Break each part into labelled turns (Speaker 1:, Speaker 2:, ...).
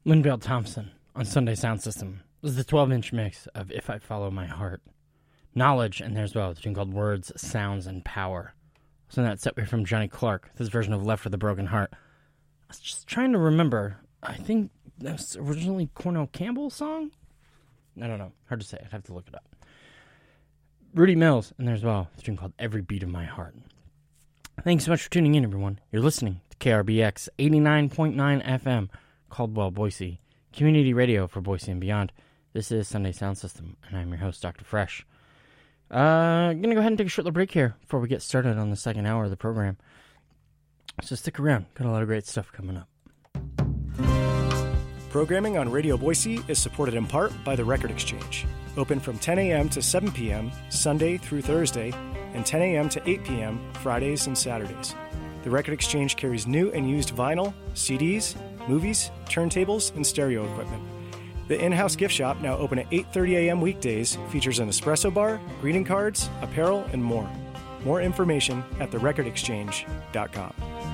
Speaker 1: Linvale Thompson on Sunday Sound System. This is the 12-inch mix of If I Follow My Heart. Knowledge, and there's well, a tune called Words, Sounds, and Power. So that set way from Johnny Clark, this version of Left with a Broken Heart. I was just trying to remember, I think that was originally Cornell Campbell's song? I don't know, hard to say, I'd have to look it up. Rudy Mills, and there's well, a tune called Every Beat of My Heart. Thanks so much for tuning in, everyone. You're listening to KRBX 89.9 FM, Caldwell, Boise, community radio for Boise and beyond. This is Sunday Sound System, and I'm your host, Dr. Fresh. I'm going to go ahead and take a short little break here before we get started on the second hour of the program. So stick around. Got a lot of great stuff coming up.
Speaker 2: Programming on Radio Boise is supported in part by The Record Exchange. Open from 10 a.m. to 7 p.m. Sunday through Thursday, and 10 a.m. to 8 p.m. Fridays and Saturdays. The Record Exchange carries new and used vinyl, CDs, movies, turntables, and stereo equipment. The in-house gift shop, now open at 8:30 a.m. weekdays, features an espresso bar, greeting cards, apparel, and more. More information at therecordexchange.com.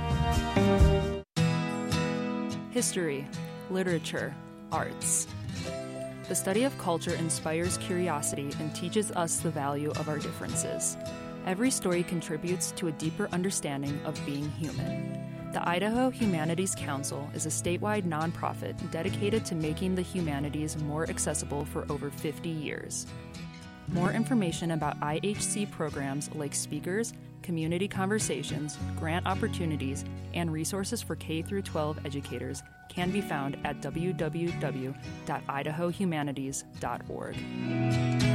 Speaker 3: History, literature, arts. The study of culture inspires curiosity and teaches us the value of our differences. Every story contributes to a deeper understanding of being human. The Idaho Humanities Council is a statewide nonprofit dedicated to making the humanities more accessible for over 50 years. More information about IHC programs like speakers, community conversations, grant opportunities, and resources for K-12 educators can be found at www.idahohumanities.org.